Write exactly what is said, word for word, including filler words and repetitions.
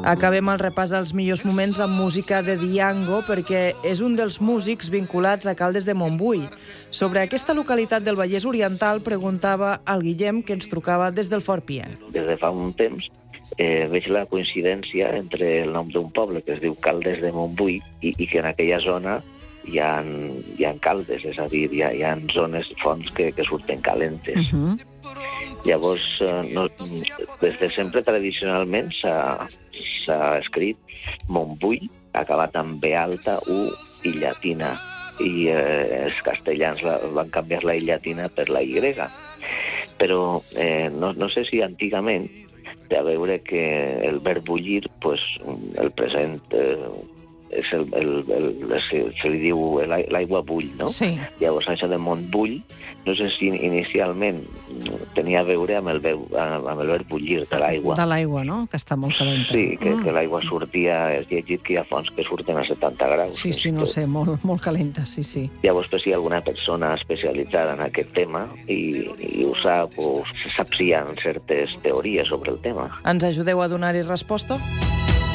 Acabem el repàs als millors moments amb música de Diango, perquè és un dels músics vinculats a Caldes de Montbui. Sobre aquesta localitat del Vallès Oriental preguntava al Guillem, que ens trucava des del Fort Pienc. Des de fa un temps eh, veig la coincidència entre el nom d'un poble que es diu Caldes de Montbui i, i que en aquella zona hi ha, hi ha caldes, és a dir, hi ha, hi ha zones, fonts que, que surten calentes. Uh-huh. Llavors, eh, no, des de sempre tradicionalment s'ha escrit Montbui, acabat amb B alta, U i llatina, i eh, els castellans la, van canviar la I llatina per la Y. Però eh, no, no sé si antigament té a veure que el verb bullir, pues, el present... Eh, és el, el, el, el, se, se li diu l'aigua bull, no? Sí. Llavors, això de Montbull, no sé si inicialment tenia a veure amb el, veu, amb el verb bullir de l'aigua. De l'aigua, no? Que està molt calenta. Sí, que, mm. que l'aigua sortia, és llegit que hi ha fonts que surten a setanta graus. Sí, sí, no sé, molt, molt calenta, sí, sí. Llavors, pues, si hi ha alguna persona especialitzada en aquest tema i, i ho sap, o sap si hi ha certes teories sobre el tema. Ens ajudeu a donar-hi resposta?